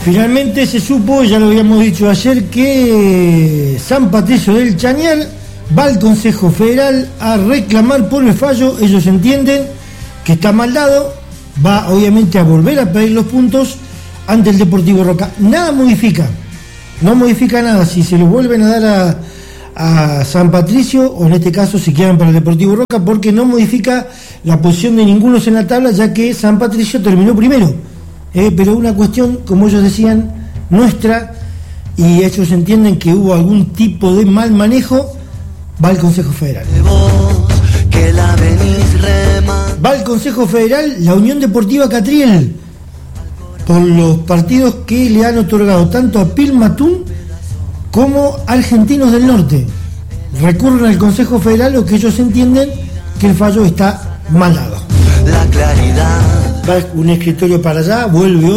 Finalmente se supo, ya lo habíamos dicho ayer, que San Patricio del Chañar va al Consejo Federal a reclamar por el fallo. Ellos entienden que está mal dado, va obviamente a volver a pedir los puntos ante el Deportivo Roca. Nada modifica, no modifica nada si se los vuelven a dar a San Patricio, o en este caso si quedan para el Deportivo Roca, porque no modifica la posición de ninguno en la tabla, ya que San Patricio terminó primero. Pero una cuestión, como ellos decían, nuestra, y ellos entienden que hubo algún tipo de mal manejo, va al Consejo Federal. Va al Consejo Federal la Unión Deportiva Catriel, por los partidos que le han otorgado tanto a Pilmatún como a Argentinos del Norte. Recurren al Consejo Federal, lo que ellos entienden que el fallo está mal dado. Va un escritorio para allá, vuelve otro.